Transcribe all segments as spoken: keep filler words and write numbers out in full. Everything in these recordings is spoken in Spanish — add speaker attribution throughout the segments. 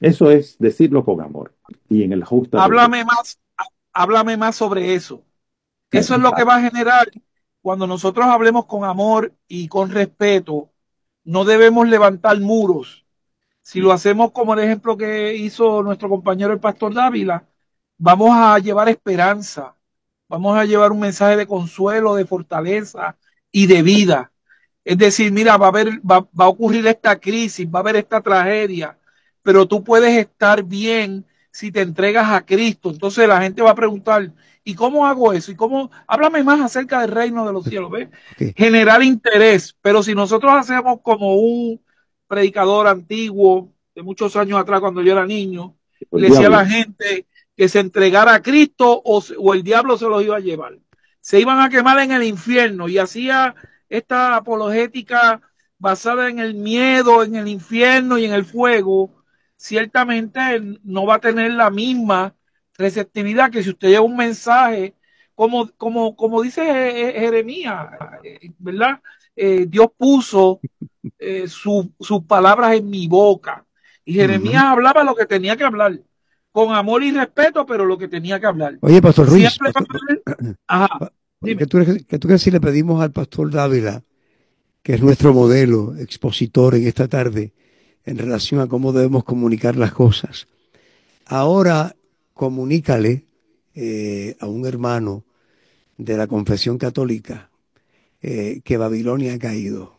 Speaker 1: Eso es decirlo con amor y en el justa proporción.
Speaker 2: Háblame más, háblame más sobre eso. Eso es lo que va a generar cuando nosotros hablemos con amor y con respeto. No debemos levantar muros. Si lo hacemos como el ejemplo que hizo nuestro compañero el pastor Dávila, vamos a llevar esperanza, vamos a llevar un mensaje de consuelo, de fortaleza y de vida. Es decir, mira, va a haber, va, va a ocurrir esta crisis, va a haber esta tragedia, pero tú puedes estar bien si te entregas a Cristo. Entonces la gente va a preguntar, ¿y cómo hago eso? ¿Y cómo? Háblame más acerca del reino de los cielos, ¿ves?
Speaker 1: Okay.
Speaker 2: Generar interés, pero si nosotros hacemos como un predicador antiguo de muchos años atrás cuando yo era niño,
Speaker 1: El
Speaker 2: le decía a
Speaker 1: diablo.
Speaker 2: la gente que se entregara a Cristo o, o el diablo se los iba a llevar. Se iban a quemar en el infierno y hacía esta apologética basada en el miedo, en el infierno y en el fuego, ciertamente no va a tener la misma receptividad que si usted lleva un mensaje, como, como, como dice Jeremías, ¿verdad? Eh, Dios puso eh, sus su palabras en mi boca. Y Jeremías
Speaker 1: Uh-huh.
Speaker 2: hablaba lo que tenía que hablar, con amor y respeto, pero lo que tenía que hablar.
Speaker 1: Oye, Pastor Ruiz,
Speaker 2: Siempre va
Speaker 1: pastor,
Speaker 2: a haber, ajá,
Speaker 1: ¿qué
Speaker 2: dime.
Speaker 1: tú, qué tú crees si le pedimos al pastor Dávila, que es nuestro modelo, expositor en esta tarde, en relación a cómo debemos comunicar las cosas? Ahora comunícale eh, a un hermano de la confesión católica eh, que Babilonia ha caído.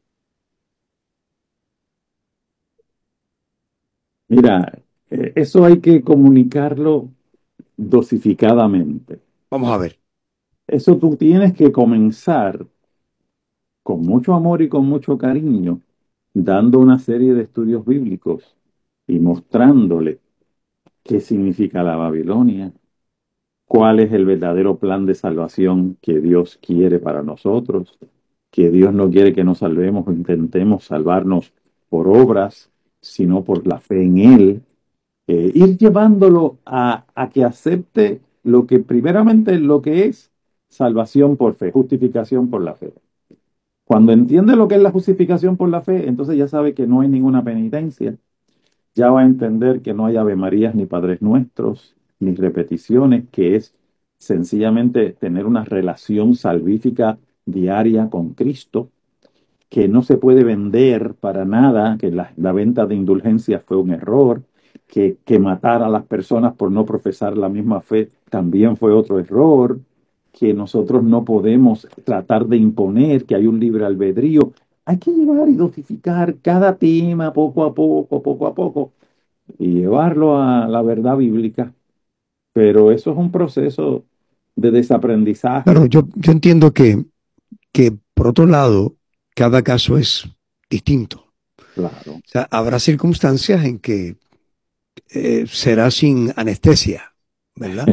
Speaker 1: Mira, eh, eso hay que comunicarlo dosificadamente. Vamos a ver. Eso tú tienes que comenzar con mucho amor y con mucho cariño, dando una serie de estudios bíblicos y mostrándole qué significa la Babilonia, cuál es el verdadero plan de salvación que Dios quiere para nosotros, que Dios no quiere que nos salvemos o intentemos salvarnos por obras, sino por la fe en Él. Eh, ir llevándolo a, a que acepte lo que primeramente lo que es salvación por fe, justificación por la fe. Cuando entiende lo que es la justificación por la fe, entonces ya sabe que no hay ninguna penitencia, ya va a entender que no hay Ave Marías ni Padres Nuestros, ni repeticiones, que es sencillamente tener una relación salvífica diaria con Cristo, que no se puede vender para nada, que la, la venta de indulgencias fue un error, que, que matar a las personas por no profesar la misma fe también fue otro error, que nosotros no podemos tratar de imponer, que hay un libre albedrío. Hay que llevar y dosificar cada tema poco a poco, poco a poco, y llevarlo a la verdad bíblica. Pero eso es un proceso de desaprendizaje. Claro, yo, yo entiendo que, que, por otro lado, cada caso es distinto. Claro. O sea, habrá circunstancias en que eh, será sin anestesia, ¿verdad?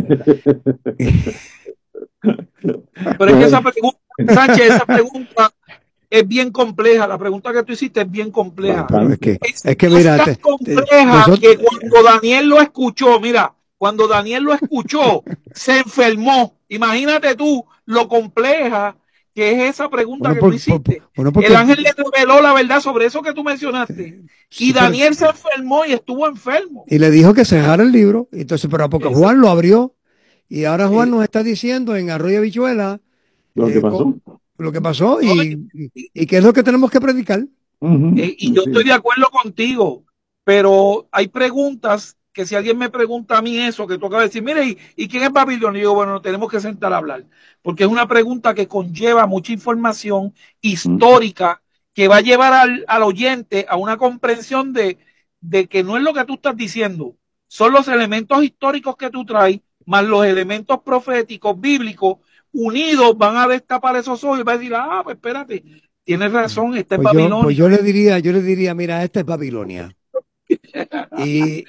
Speaker 2: Pero es que esa pregunta, Sánchez, esa pregunta es bien compleja. La pregunta que tú hiciste es bien compleja.
Speaker 1: Claro, es que,
Speaker 2: Es,
Speaker 1: es que
Speaker 2: es
Speaker 1: mira,
Speaker 2: tan
Speaker 1: te, te,
Speaker 2: compleja
Speaker 1: nosotros,
Speaker 2: que cuando Daniel lo escuchó, mira, cuando Daniel lo escuchó, se enfermó. Imagínate tú lo compleja que es esa pregunta
Speaker 1: bueno,
Speaker 2: que tú
Speaker 1: por, por, por,
Speaker 2: hiciste.
Speaker 1: bueno,
Speaker 2: El
Speaker 1: porque
Speaker 2: ángel le reveló la verdad sobre eso que tú mencionaste.
Speaker 1: eh,
Speaker 2: Y
Speaker 1: sí, pero,
Speaker 2: Daniel se enfermó y estuvo enfermo.
Speaker 1: y le dijo que cerrara el libro, entonces, pero porque
Speaker 2: Esa,
Speaker 1: Juan lo abrió, y ahora Juan
Speaker 2: eh,
Speaker 1: nos está diciendo en Arroyo Habichuela lo que
Speaker 2: eh,
Speaker 1: pasó, lo que pasó
Speaker 2: no,
Speaker 1: y,
Speaker 2: y,
Speaker 1: y, y qué es lo que tenemos que predicar. Ujú,
Speaker 2: Eh, y yo estoy
Speaker 1: sí.
Speaker 2: de acuerdo contigo, pero hay preguntas que si alguien me pregunta a mí eso, que tú acabas de decir, mire, ¿y, ¿y quién es Babilonia? Y yo, bueno, nos tenemos que sentar a hablar, porque es una pregunta que conlleva mucha información histórica que va a llevar al, al oyente a una comprensión de, de que no es lo que tú estás diciendo, son los elementos históricos que tú traes, más los elementos proféticos, bíblicos, unidos van a destapar esos ojos y va a decir, ah, pues espérate, tienes razón, esta es
Speaker 1: Pues yo, pues
Speaker 2: Babilonia.
Speaker 1: yo le diría, yo le diría, mira, esta es Babilonia. Y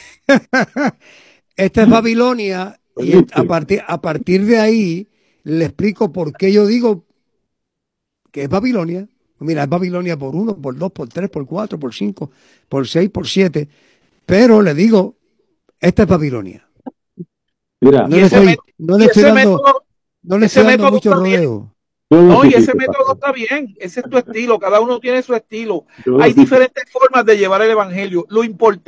Speaker 1: esta es Babilonia, y a partir, a partir de ahí le explico por qué yo digo que es Babilonia. Mira, es Babilonia por uno, por dos, por tres, por cuatro, por cinco, por seis, por siete. Pero le digo, esta es Babilonia. Mira, no
Speaker 2: Y
Speaker 1: le
Speaker 2: ese
Speaker 1: estoy,
Speaker 2: método,
Speaker 1: no le
Speaker 2: y
Speaker 1: estoy
Speaker 2: ese
Speaker 1: dando,
Speaker 2: método,
Speaker 1: no le estoy
Speaker 2: ese
Speaker 1: dando
Speaker 2: método
Speaker 1: mucho
Speaker 2: está bien.
Speaker 1: rodeo. Yo
Speaker 2: No, y ese
Speaker 1: dosifico,
Speaker 2: método
Speaker 1: pastor.
Speaker 2: está bien. Ese es tu estilo. Cada uno tiene su estilo.
Speaker 1: Yo
Speaker 2: Hay
Speaker 1: dosifico.
Speaker 2: diferentes formas de llevar el evangelio. Lo importante